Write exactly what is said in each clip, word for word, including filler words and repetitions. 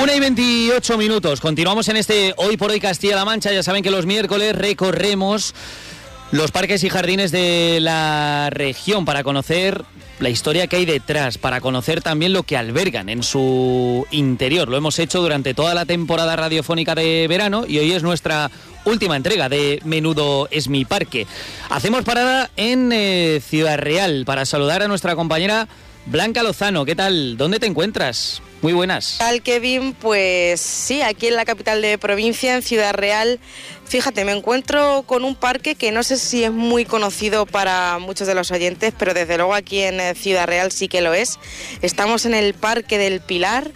una y veintiocho minutos. Continuamos en este Hoy por Hoy Castilla-La Mancha. Ya saben que los miércoles recorremos los parques y jardines de la región para conocer la historia que hay detrás, para conocer también lo que albergan en su interior. Lo hemos hecho durante toda la temporada radiofónica de verano y hoy es nuestra última entrega de Menudo es mi parque. Hacemos parada en eh, Ciudad Real para saludar a nuestra compañera Blanca Lozano. ¿Qué tal? ¿Dónde te encuentras? Muy buenas. ¿Qué tal, Kevin? Pues sí, aquí en la capital de provincia, en Ciudad Real. Fíjate, me encuentro con un parque que no sé si es muy conocido para muchos de los oyentes, pero desde luego aquí en Ciudad Real sí que lo es. Estamos en el Parque del Pilar.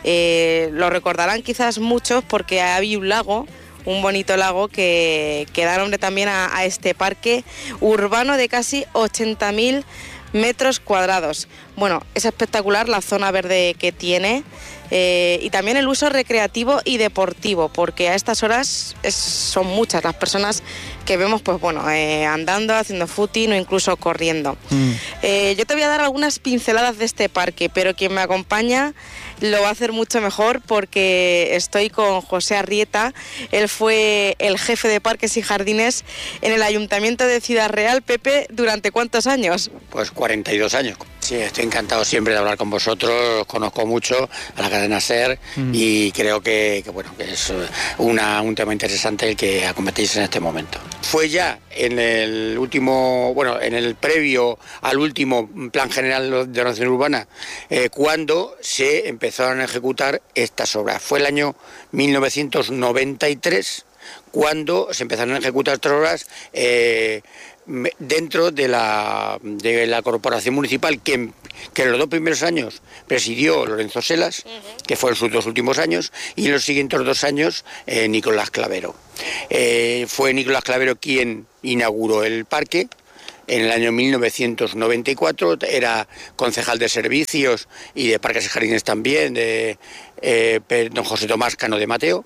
Eh, lo recordarán quizás muchos porque hay un lago, un bonito lago que, que da nombre también a, a este parque urbano de casi ochenta mil metros cuadrados. Bueno, es espectacular la zona verde que tiene eh, y también el uso recreativo y deportivo, porque a estas horas es, son muchas las personas que vemos, pues bueno, eh, andando, haciendo footing o incluso corriendo. Mm. Eh, yo te voy a dar algunas pinceladas de este parque, pero quien me acompaña lo va a hacer mucho mejor porque estoy con José Arrieta. Él fue el jefe de parques y jardines en el Ayuntamiento de Ciudad Real. Pepe, ¿durante cuántos años? Pues cuarenta y dos años. Sí, estoy encantado siempre de hablar con vosotros, os conozco mucho a la cadena SER mm. y creo que, que, bueno, que es una, un tema interesante el que acometéis en este momento. Fue ya en el último, bueno, en el previo al último Plan General de Ordenación Urbana, eh, cuando se empezaron a ejecutar estas obras. Fue el año mil novecientos noventa y tres cuando se empezaron a ejecutar estas obras eh, dentro de la, de la corporación municipal que, que en los dos primeros años presidió Lorenzo Selas, uh-huh. que fueron sus dos últimos años, y en los siguientes dos años eh, Nicolás Clavero. Eh, fue Nicolás Clavero quien inauguró el parque en el año mil novecientos noventa y cuatro, era concejal de servicios y de parques y jardines también, de eh, don José Tomás Cano de Mateo,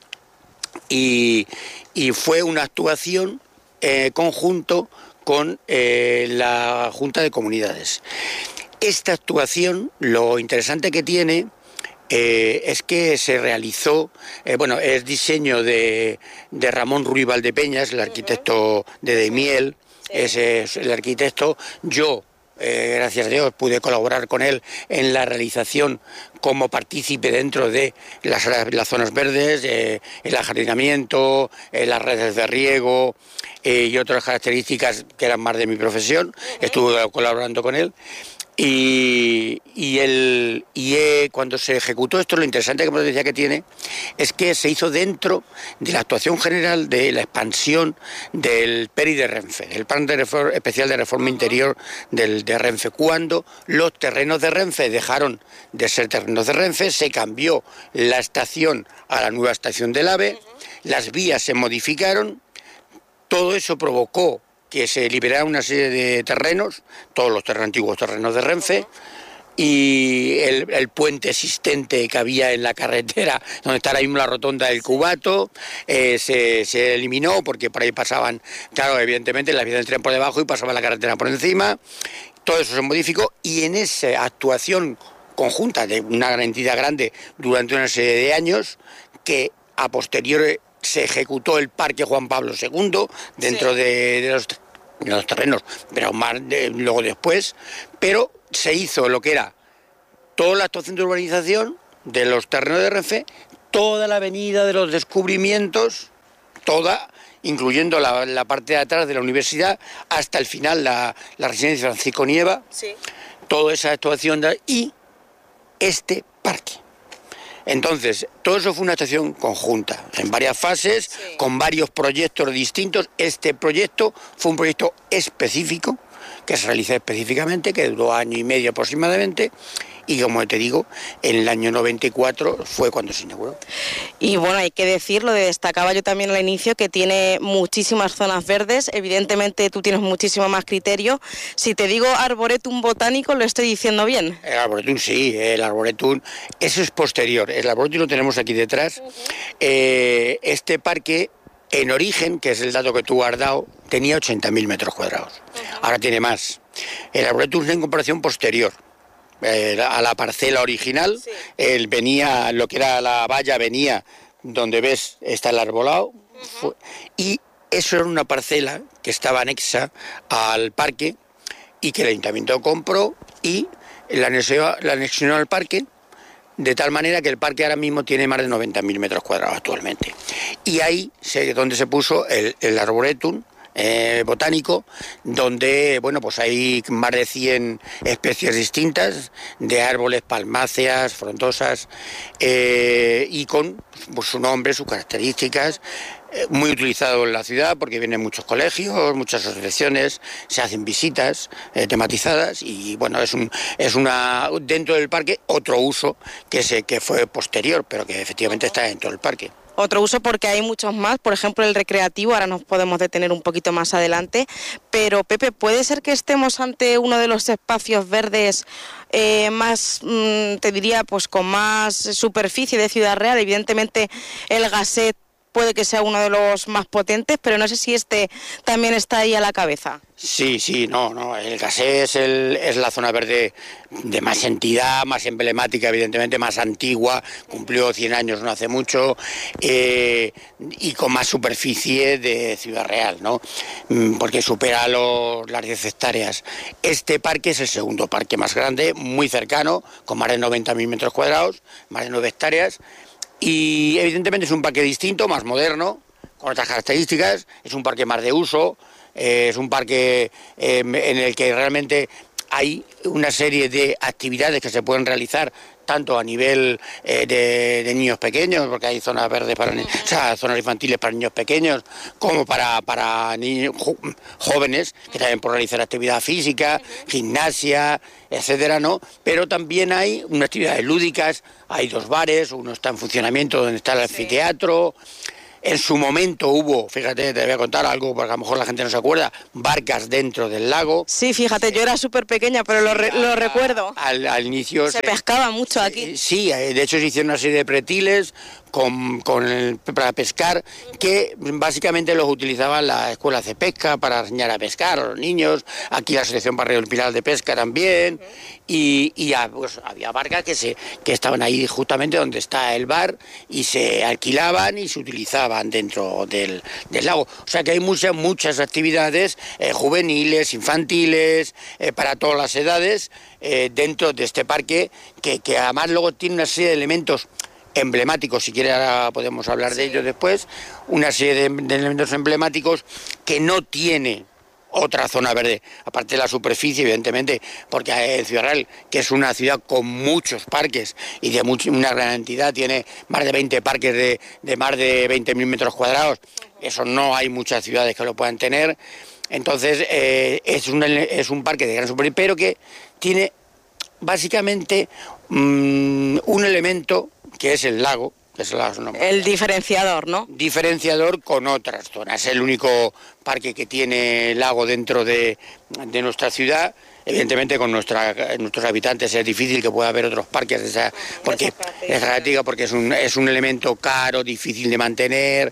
y, y fue una actuación eh, conjunto con eh, la Junta de Comunidades. Esta actuación, lo interesante que tiene eh, es que se realizó, eh, bueno, es diseño de, de Ramón Ruiz Valdepeñas, el arquitecto de Daimiel, sí. Ese es el arquitecto. Yo, eh, gracias a Dios, pude colaborar con él en la realización como partícipe dentro de las, las zonas verdes, eh, el ajardinamiento, eh, las redes de riego eh, y otras características que eran más de mi profesión. Uh-huh. Estuve colaborando con él. Y, y, el, y eh, cuando se ejecutó esto, lo interesante que me decía que tiene es que se hizo dentro de la actuación general de la expansión del P E R I de Renfe, el Plan de Reforma, Especial de Reforma Interior del, de Renfe. Cuando los terrenos de Renfe dejaron de ser terrenos de Renfe, se cambió la estación a la nueva estación del AVE, las vías se modificaron, todo eso provocó que se liberara una serie de terrenos, todos los terrenos, antiguos terrenos de Renfe, y el, el puente existente que había en la carretera, donde está ahora mismo la rotonda del Cubato, eh, se, se eliminó porque por ahí pasaban, claro, evidentemente las vías del tren por debajo y pasaba la carretera por encima. Todo eso se modificó y en esa actuación conjunta de una entidad grande durante una serie de años, que a posteriori se ejecutó el Parque Juan Pablo segundo dentro sí. de, de, los, de los terrenos, pero más de, luego después, pero se hizo lo que era toda la actuación de urbanización de los terrenos de Renfe, toda la avenida de los descubrimientos, toda, incluyendo la, la parte de atrás de la universidad, hasta el final la, la residencia Francisco Nieva, sí. toda esa actuación de, y este parque. Entonces, todo eso fue una actuación conjunta, en varias fases, sí. con varios proyectos distintos. Este proyecto fue un proyecto específico, que se realizó específicamente, que duró año y medio aproximadamente, y como te digo, en el año noventa y cuatro fue cuando se inauguró. Y bueno, hay que decir, lo destacaba yo también al inicio, que tiene muchísimas zonas verdes, evidentemente tú tienes muchísimo más criterio. Si te digo arboretum botánico, ¿lo estoy diciendo bien? El arboretum sí, el arboretum, eso es posterior, el arboretum lo tenemos aquí detrás. Uh-huh. eh, este parque, en origen, que es el dato que tú has dado, tenía ochenta mil metros cuadrados, uh-huh. ahora tiene más. El arboretum es en comparación posterior. eh, a la parcela original, sí. Él venía, lo que era la valla venía donde ves está el arbolado, uh-huh. Y eso era una parcela que estaba anexa al parque y que el ayuntamiento compró y la anexionó, la anexionó al parque, de tal manera que el parque ahora mismo tiene más de noventa mil metros cuadrados actualmente. Y ahí es donde se puso el, el arboretum eh, botánico, donde bueno, pues hay más de cien especies distintas de árboles, palmáceas, frondosas, eh, y con pues, su nombre, sus características. Muy utilizado en la ciudad porque vienen muchos colegios, muchas asociaciones, se hacen visitas eh, tematizadas y bueno, es un es una dentro del parque otro uso que se que fue posterior, pero que efectivamente está dentro del parque. Otro uso porque hay muchos más, por ejemplo el recreativo, ahora nos podemos detener un poquito más adelante, pero Pepe, ¿puede ser que estemos ante uno de los espacios verdes eh, más, mmm, te diría, pues con más superficie de Ciudad Real? Evidentemente el Gasset puede que sea uno de los más potentes, pero no sé si este también está ahí a la cabeza. Sí, sí, no, no, el Gasset es, el, es la zona verde de más entidad, más emblemática, evidentemente, más antigua, cumplió cien años no hace mucho, eh, y con más superficie de Ciudad Real, ¿no? Porque supera los, las diez hectáreas. Este parque es el segundo parque más grande, muy cercano, con más de noventa mil metros cuadrados, más de nueve hectáreas, y evidentemente es un parque distinto, más moderno, con otras características, es un parque más de uso, eh, es un parque eh, en el que realmente hay una serie de actividades que se pueden realizar tanto a nivel eh, de, de niños pequeños, porque hay zonas verdes para niños, o sea, zonas infantiles para niños pequeños, como para, para niños jo, jóvenes, que también pueden realizar actividad física, gimnasia, etcétera, ¿no? Pero también hay unas actividades lúdicas, hay dos bares, uno está en funcionamiento donde está el anfiteatro. En su momento hubo, fíjate, te voy a contar algo porque a lo mejor la gente no se acuerda, barcas dentro del lago. Sí, fíjate, yo era súper pequeña, pero lo, re, lo recuerdo. Al, al inicio... Se, se pescaba mucho aquí. Sí, de hecho se hicieron una serie de pretiles con, con el, para pescar, que básicamente los utilizaban las escuelas de pesca para enseñar a pescar a los niños, aquí la Asociación Barrio del Pilar de Pesca también, y, y pues, había barcas que, se, que estaban ahí justamente donde está el bar y se alquilaban y se utilizaban dentro del, del lago. O sea que hay muchas, muchas actividades eh, juveniles, infantiles, eh, para todas las edades, eh, dentro de este parque, que, que además luego tiene una serie de elementos emblemáticos, si quiere ahora podemos hablar sí. de ellos después, una serie de, de elementos emblemáticos que no tiene otra zona verde, aparte de la superficie, evidentemente, porque en Ciudad Real, que es una ciudad con muchos parques y de much, una gran entidad, tiene más de veinte parques de, de más de veinte mil metros cuadrados, eso no hay muchas ciudades que lo puedan tener, entonces eh, es, un, es un parque de gran superficie, pero que tiene básicamente mmm, un elemento que es el lago, que es la, no, el diferenciador, ¿no? Diferenciador con otras zonas. Es el único parque que tiene lago dentro de, de nuestra ciudad. Evidentemente con nuestra, nuestros habitantes es difícil que pueda haber otros parques de esa, porque es relativa, porque es un, es un elemento caro, difícil de mantener,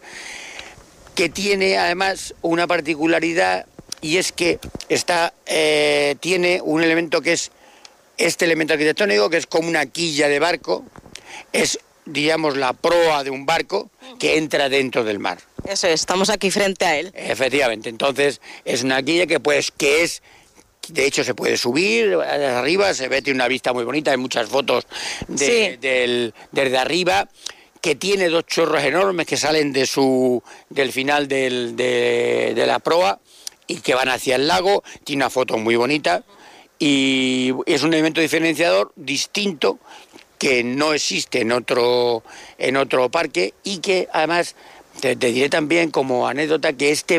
que tiene además una particularidad y es que está, eh, tiene un elemento que es este elemento arquitectónico, que es como una quilla de barco, es, digamos, la proa de un barco que entra dentro del mar. Eso es, estamos aquí frente a él. Efectivamente, entonces es una quilla que pues que es, de hecho se puede subir arriba, se ve, tiene una vista muy bonita, hay muchas fotos de, sí. del, desde arriba, que tiene dos chorros enormes que salen de su, del final del, de, de la proa y que van hacia el lago, tiene una foto muy bonita y es un elemento diferenciador distinto que no existe en otro, en otro parque y que además te, te diré también como anécdota que este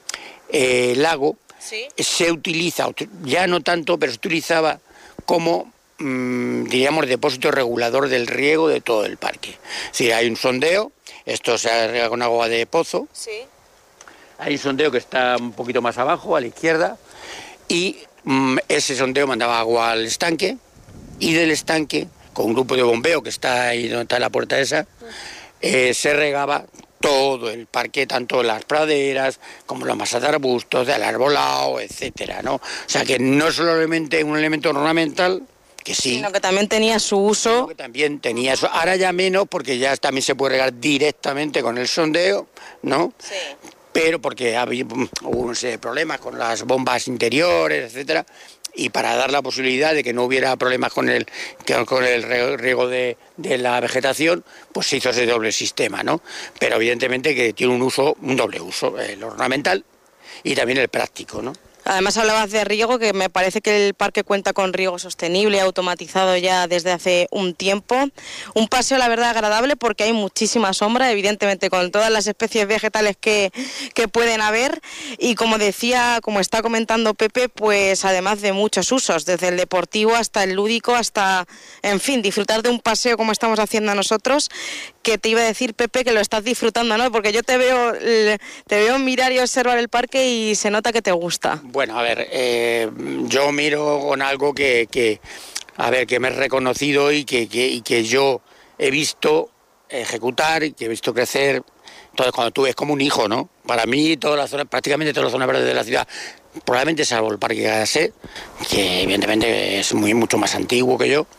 eh, lago ¿sí? se utiliza, ya no tanto, pero se utilizaba como, mmm, diríamos, depósito regulador del riego de todo el parque. Es decir, hay un sondeo, esto se riega con agua de pozo, ¿sí? Hay un sondeo que está un poquito más abajo, a la izquierda, y mmm, ese sondeo mandaba agua al estanque, y del estanque, con un grupo de bombeo que está ahí donde está la puerta esa, eh, se regaba todo el parque, tanto las praderas como las masas de arbustos, del arbolado, etcétera, ¿no? O sea que no es solamente un elemento ornamental, que sí. Sino que también tenía su uso. Que también tenía eso. Ahora ya menos, porque ya también se puede regar directamente con el sondeo, ¿no? Sí. Pero porque había hubo problemas con las bombas interiores, etcétera, y para dar la posibilidad de que no hubiera problemas con el con el riego de, de la vegetación, pues se hizo ese doble sistema, ¿no? Pero evidentemente que tiene un uso, un doble uso, el ornamental y también el práctico, ¿no? Además hablabas de riego, que me parece que el parque cuenta con riego sostenible, automatizado ya desde hace un tiempo. Un paseo, la verdad, agradable porque hay muchísima sombra, evidentemente con todas las especies vegetales que, que pueden haber. Y como decía, como está comentando Pepe, pues además de muchos usos, desde el deportivo hasta el lúdico, hasta, en fin, disfrutar de un paseo como estamos haciendo nosotros, que te iba a decir, Pepe, que lo estás disfrutando, ¿no? Porque yo te veo, te veo mirar y observar el parque y se nota que te gusta. Bueno, a ver, eh, yo miro con algo que, que, a ver, que me he reconocido y que, que, y que yo he visto ejecutar y que he visto crecer. Entonces, cuando tú ves como un hijo, ¿no? Para mí, todas las zonas, prácticamente todas las zonas verdes de la ciudad, probablemente salvo el Parque Gasset, que evidentemente es muy mucho más antiguo que yo,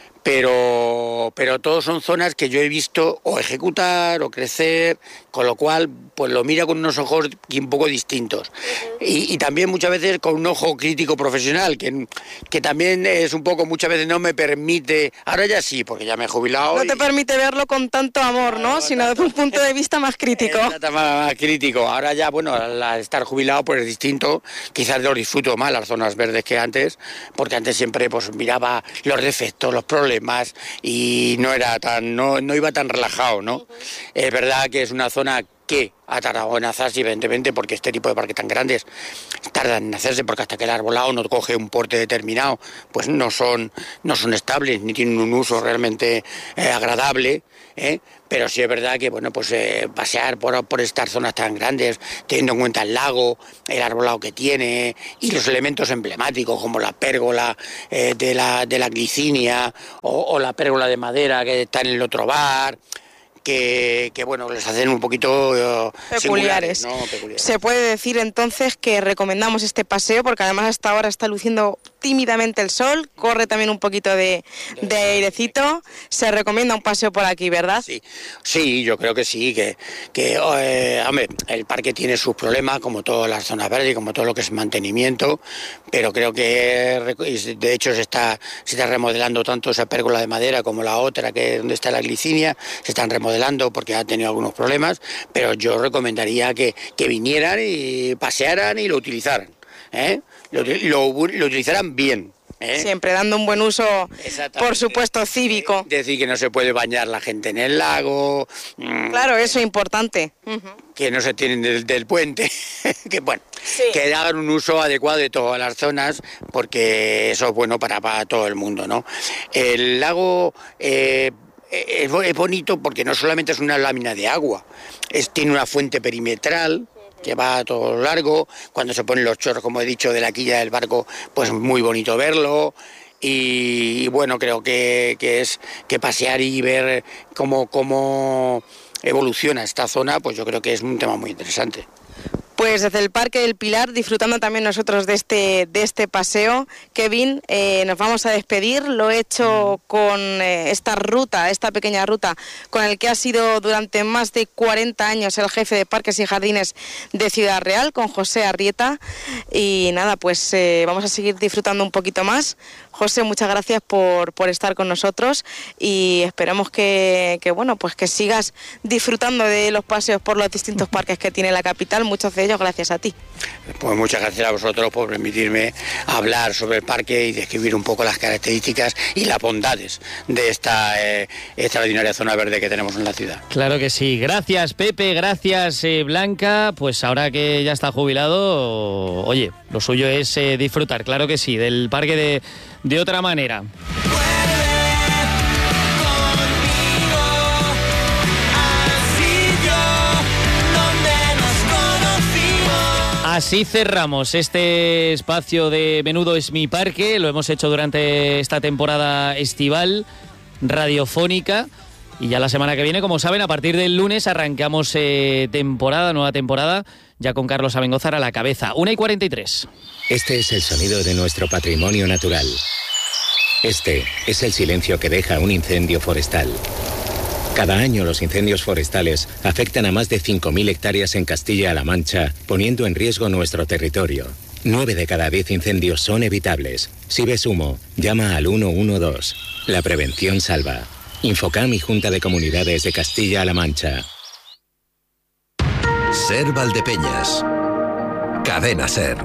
pero, pero todos son zonas que yo he visto o ejecutar o crecer, con lo cual pues lo mira con unos ojos un poco distintos. Y, y también muchas veces con un ojo crítico profesional, que, que también es un poco, muchas veces no me permite, ahora ya sí, porque ya me he jubilado. No y, te permite verlo con tanto amor, ¿no? no Sino desde un punto de vista más crítico. Más, más crítico. Ahora ya, bueno, al estar jubilado pues es distinto, quizás lo disfruto más las zonas verdes que antes, porque antes siempre pues miraba los defectos, los problemas y no era tan, no, no iba tan relajado, ¿no? Uh-huh. Es verdad que es una zona que ha tardado en hacerse, evidentemente, porque este tipo de parques tan grandes tardan en hacerse, porque hasta que el arbolado no coge un porte determinado, pues no son, no son estables, ni tienen un uso realmente eh, agradable, ¿eh? Pero sí es verdad que, bueno, pues eh, pasear por, por estas zonas tan grandes, teniendo en cuenta el lago, el arbolado que tiene, y los elementos emblemáticos, como la pérgola eh, de la, de la glicinia, o, o la pérgola de madera que está en el otro bar, Que, que bueno, les hacen un poquito uh, peculiares. ¿no? Peculiares. Se puede decir entonces que recomendamos este paseo, porque además hasta ahora está luciendo tímidamente el sol, corre también un poquito de, de airecito. Se recomienda un paseo por aquí, ¿verdad? Sí, sí, yo creo que sí, que, que eh, hombre, el parque tiene sus problemas, como todas las zonas verdes, como todo lo que es mantenimiento, pero creo que de hecho se está, se está remodelando tanto esa pérgola de madera como la otra, que es donde está la glicinia, se están remodelando porque ha tenido algunos problemas, pero yo recomendaría que, que vinieran y pasearan y lo utilizaran, ¿eh? lo, lo, lo utilizaran bien. ¿Eh? Siempre dando un buen uso, por supuesto, cívico. Decir que no se puede bañar la gente en el lago. Claro, eso es importante. Uh-huh. Que no se tienen del, del puente. Que bueno, sí. Que hagan un uso adecuado de todas las zonas, porque eso es bueno para, para todo el mundo, ¿no? El lago eh, es, es bonito porque no solamente es una lámina de agua, es, tiene una fuente perimetral que va a todo lo largo. Cuando se ponen los chorros, como he dicho, de la quilla del barco, pues muy bonito verlo. Y, y bueno, creo que, que es que pasear y ver cómo, cómo evoluciona esta zona, pues yo creo que es un tema muy interesante. Pues desde el Parque del Pilar, disfrutando también nosotros de este, de este paseo. Kevin, eh, nos vamos a despedir. Lo he hecho con eh, esta ruta, esta pequeña ruta, con el que ha sido durante más de cuarenta años el jefe de Parques y Jardines de Ciudad Real, con José Arrieta. Y nada, pues eh, vamos a seguir disfrutando un poquito más. José, muchas gracias por, por estar con nosotros y esperamos que, que, bueno, pues que sigas disfrutando de los paseos por los distintos parques que tiene la capital, muchos de ellos gracias a ti. Pues muchas gracias a vosotros por permitirme hablar sobre el parque y describir un poco las características y las bondades de esta eh, extraordinaria zona verde que tenemos en la ciudad. Claro que sí. Gracias, Pepe, gracias, eh, Blanca. Pues ahora que ya está jubilado, oye, lo suyo es eh, disfrutar, claro que sí, del parque de, de otra manera. Así cerramos este espacio de Menudo es mi parque. Lo hemos hecho durante esta temporada estival radiofónica. Y ya la semana que viene, como saben, a partir del lunes arrancamos eh, temporada, nueva temporada, ya con Carlos Abengózar a la cabeza. una y cuarenta y tres. Este es el sonido de nuestro patrimonio natural. Este es el silencio que deja un incendio forestal. Cada año los incendios forestales afectan a más de cinco mil hectáreas en Castilla-La Mancha, poniendo en riesgo nuestro territorio. nueve de cada diez incendios son evitables. Si ves humo, llama al uno uno dos. La prevención salva. Infocam y Junta de Comunidades de Castilla-La Mancha. Ser Valdepeñas. Cadena Ser.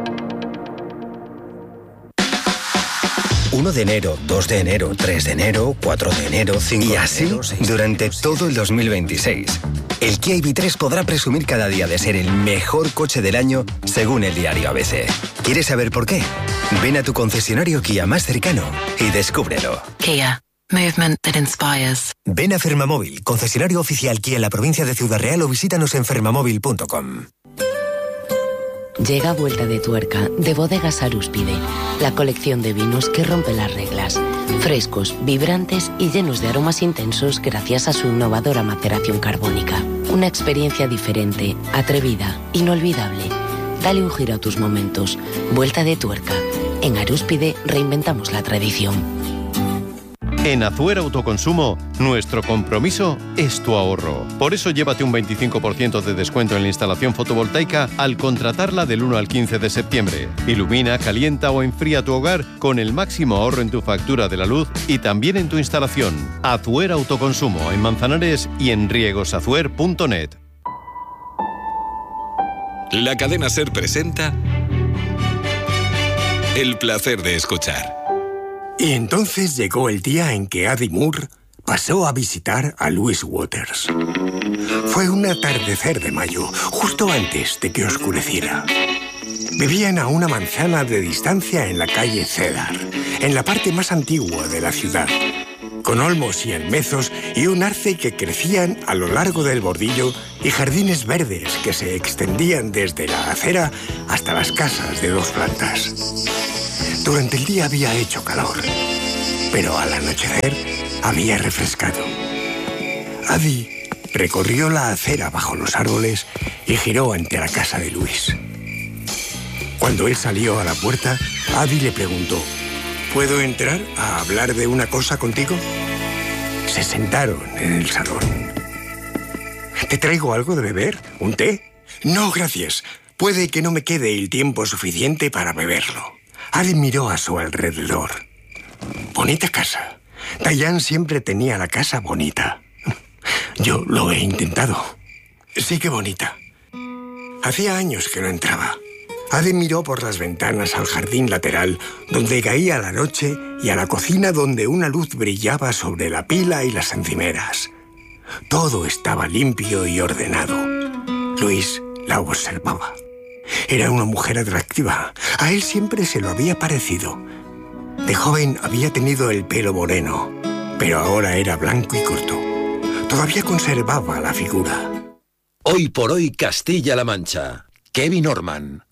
uno de enero, dos de enero, tres de enero, cuatro de enero, cinco y así de enero, seis durante de enero, todo el dos mil veintiséis. El Kia I V tres podrá presumir cada día de ser el mejor coche del año según el diario A B C. ¿Quieres saber por qué? Ven a tu concesionario Kia más cercano y descúbrelo. Kia. Movement that inspires. Ven a Fermamóvil, concesionario oficial Kia en la provincia de Ciudad Real, o visítanos en fermamóvil punto com. Llega Vuelta de Tuerca de Bodegas Arúspide, la colección de vinos que rompe las reglas. Frescos, vibrantes y llenos de aromas intensos gracias a su innovadora maceración carbónica. Una experiencia diferente, atrevida, inolvidable. Dale un giro a tus momentos. Vuelta de Tuerca. En Arúspide reinventamos la tradición. En Azuer Autoconsumo, nuestro compromiso es tu ahorro. Por eso llévate un veinticinco por ciento de descuento en la instalación fotovoltaica al contratarla del uno al quince de septiembre. Ilumina, calienta o enfría tu hogar con el máximo ahorro en tu factura de la luz y también en tu instalación. Azuer Autoconsumo, en Manzanares y en riegosazuer punto net. La Cadena Ser presenta El placer de escuchar. Y entonces llegó el día en que Addie Moore pasó a visitar a Louise Waters. Fue un atardecer de mayo, justo antes de que oscureciera. Vivían a una manzana de distancia en la calle Cedar, en la parte más antigua de la ciudad, con olmos y almezos y un arce que crecían a lo largo del bordillo y jardines verdes que se extendían desde la acera hasta las casas de dos plantas. Durante el día había hecho calor, pero al anochecer había refrescado. Addie recorrió la acera bajo los árboles y giró ante la casa de Luis. Cuando él salió a la puerta, Addie le preguntó: ¿puedo entrar a hablar de una cosa contigo? Se sentaron en el salón. ¿Te traigo algo de beber? ¿Un té? No, gracias. Puede que no me quede el tiempo suficiente para beberlo. Addie miró a su alrededor. Bonita casa. Diane siempre tenía la casa bonita. Yo lo he intentado. Sí que bonita. Hacía años que no entraba. Addie miró por las ventanas al jardín lateral, donde caía la noche, y a la cocina, donde una luz brillaba sobre la pila y las encimeras. Todo estaba limpio y ordenado. Luis la observaba. Era una mujer atractiva. A él siempre se lo había parecido. De joven había tenido el pelo moreno, pero ahora era blanco y corto. Todavía conservaba la figura. Hoy por hoy Castilla-La Mancha. Kevin Orman.